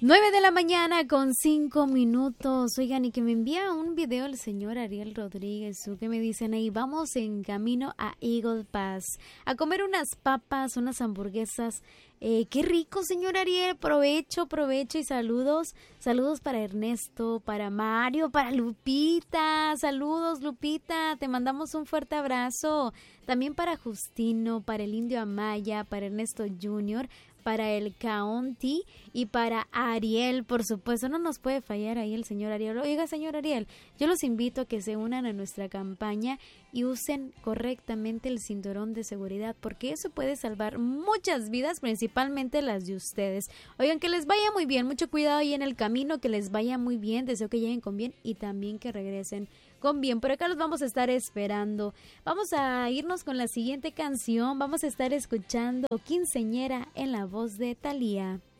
9 de la mañana con 5 minutos. Oigan, y que me envía un video el señor Ariel Rodríguez, que me dicen ahí, vamos en camino a Eagle Pass a comer unas papas, unas hamburguesas. Qué rico, señor Ariel. Provecho, provecho y saludos. Saludos para Ernesto, para Mario, para Lupita. Saludos, Lupita. Te mandamos un fuerte abrazo. También para Justino, para el Indio Amaya, para Ernesto Jr., para el County y para Ariel, por supuesto. No nos puede fallar ahí el señor Ariel. Oiga, señor Ariel, yo los invito a que se unan a nuestra campaña y usen correctamente el cinturón de seguridad, porque eso puede salvar muchas vidas, principalmente las de ustedes. Oigan, que les vaya muy bien, mucho cuidado ahí en el camino, que les vaya muy bien, deseo que lleguen con bien y también que regresen con bien. Por acá los vamos a estar esperando. Vamos a irnos con la siguiente canción. Vamos a estar escuchando Quinceañera en la voz de Thalía.